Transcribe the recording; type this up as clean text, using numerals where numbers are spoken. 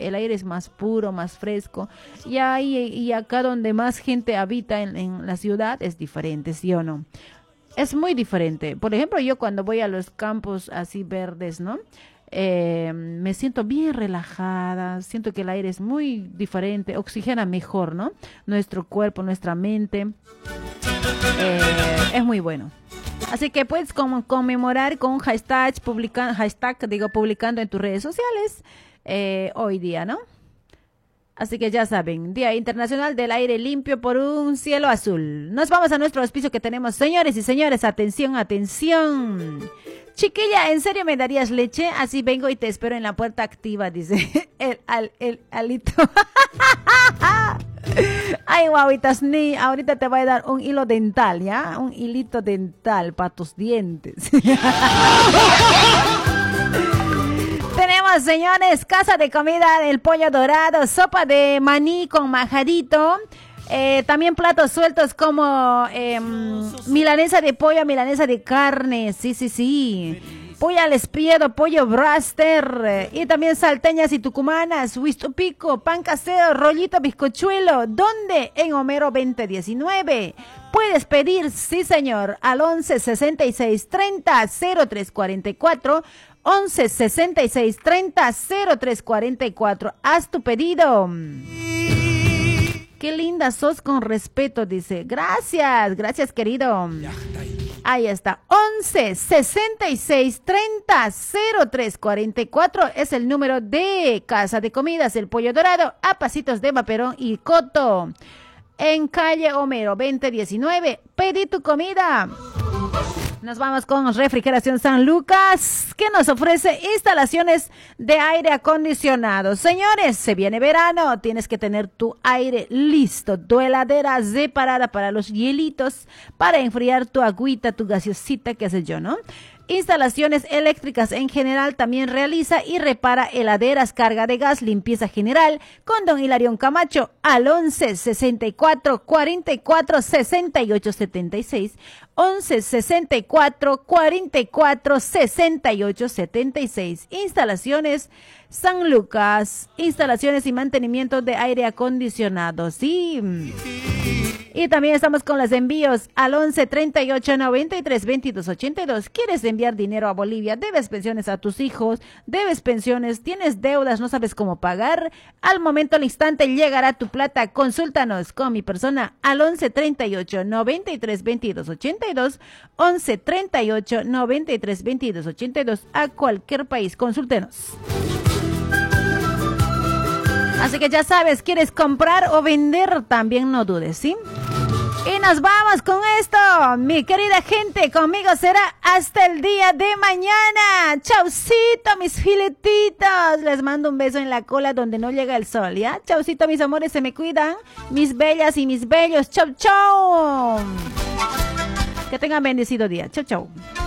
el aire es más puro, más fresco. Y acá donde más gente habita en la ciudad es diferente, ¿sí o no? Es muy diferente. Por ejemplo, yo cuando voy a los campos así verdes, ¿no? Me siento bien relajada, siento que el aire es muy diferente, oxigena mejor, ¿no? Nuestro cuerpo, nuestra mente. Es muy bueno. Así que puedes conmemorar con un hashtag, publicando en tus redes sociales hoy día, ¿no? Así que ya saben, Día Internacional del Aire Limpio por un Cielo Azul. Nos vamos a nuestro auspicio que tenemos, señores y señores. Atención, atención. Chiquilla, ¿en serio me darías leche? Así vengo y te espero en la puerta activa, dice el Alito. Ay, guaguitas, ni ahorita te voy a dar un hilo dental, ¿ya? Un hilito dental para tus dientes. Tenemos, señores, casa de comida del pollo dorado, sopa de maní con majadito, también platos sueltos como milanesa de pollo, milanesa de carne, sí, pollo al espiedo, pollo braster, y también salteñas y tucumanas, huistupico, pan casero, rollito bizcochuelo. ¿Dónde? En Homero 2019. Puedes pedir, sí señor, al 11 66 30 0344, 11 66 30 0344. Haz tu pedido. Qué linda sos, con respeto, dice. Gracias, querido. Ahí está. 11 66 30 0344 es el número de Casa de Comidas El Pollo Dorado, a pasitos de Vaperón y Coto, en calle Homero 2019. Pedí tu comida. Nos vamos con Refrigeración San Lucas, que nos ofrece instalaciones de aire acondicionado. Señores, se viene verano, tienes que tener tu aire listo, tu heladera separada para los hielitos, para enfriar tu agüita, tu gaseosita, qué sé yo, ¿no? Instalaciones eléctricas en general, también realiza y repara heladeras, carga de gas, limpieza general, con don Hilarión Camacho al 11 64 44 68 76, 11 64 44 68 76. Instalaciones San Lucas, instalaciones y mantenimiento de aire acondicionado, sí. Y también estamos con los envíos al 11 38 93 22 82. ¿Quieres enviar dinero a Bolivia? ¿Debes pensiones a tus hijos? ¿Debes pensiones? ¿Tienes deudas? ¿No sabes cómo pagar? Al momento, al instante, llegará tu plata. Consúltanos con mi persona al 11 38 93 22 82. 11 38 93 22 82. A cualquier país. Consúltenos. Así que ya sabes, ¿quieres comprar o vender? También no dudes, ¿sí? Y nos vamos con esto, mi querida gente. Conmigo será hasta el día de mañana. Chaucito, mis filetitos. Les mando un beso en la cola donde no llega el sol, ¿ya? Chaucito, mis amores, se me cuidan. Mis bellas y mis bellos. Chau, chau. Que tengan bendecido día. Chau, chau.